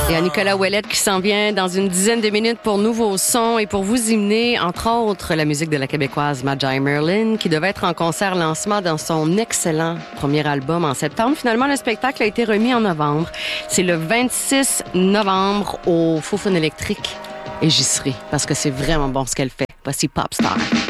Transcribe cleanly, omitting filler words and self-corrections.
Il y a Nicolas Ouellette qui s'en vient dans une dizaine de minutes pour Nouveaux Sons et pour vous hymner, entre autres, la musique de la Québécoise Magi Merlin, qui devait être en concert lancement dans son excellent premier album en septembre. Finalement, le spectacle a été remis en novembre. C'est le 26 novembre au Faux Fun électrique et j'y serai parce que c'est vraiment bon ce qu'elle fait. Voici Popstar.